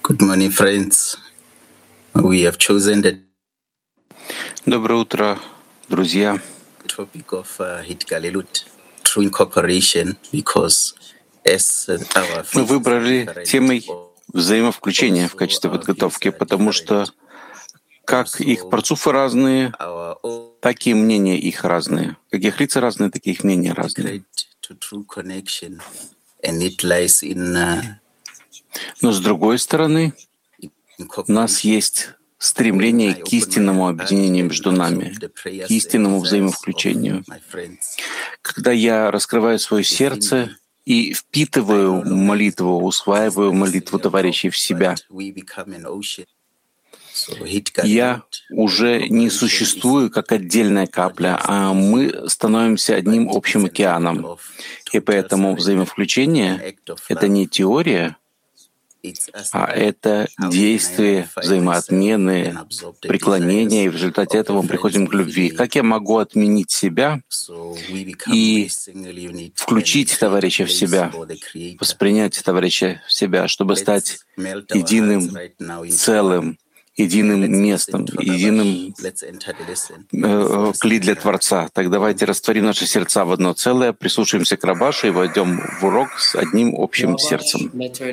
Good morning, friends. We have chosen the Доброе утро, друзья. topic of Hit Galilut, true incorporation, because as our Мы faith is выбрали different, темой взаимовключения в качестве подготовки, потому что как их парцуфы разные, our own так и мнения их разные. Как их лица разные, так и их мнения разные. secret to true connection, and it lies in Но с другой стороны, у нас incorporation. есть стремление к истинному объединению между нами, к истинному взаимовключению. My friends, Когда я раскрываю свое сердце и впитываю молитву, усваиваю молитву товарищей в себя, we become an ocean. So Hit я Galilut, уже не существую как отдельная капля, а мы становимся одним общим океаном. И поэтому взаимовключение — это не теория, а это действие, взаимоотмены, преклонение, и в результате этого мы приходим к любви. Как я могу отменить себя и включить товарища в себя, воспринять товарища в себя, чтобы стать единым целым, единым местом, единым кли для Творца? Так давайте растворим наши сердца в одно целое, прислушаемся к Рабашу и войдем в урок с одним общим сердцем.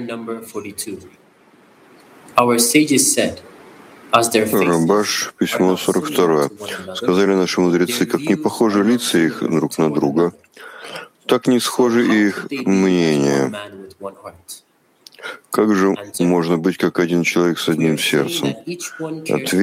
Рабаш, письмо 42. Сказали наши мудрецы, как не похожи лица их друг на друга, так не схожи и их мнения. Как же можно быть как один человек с одним сердцем? Ответ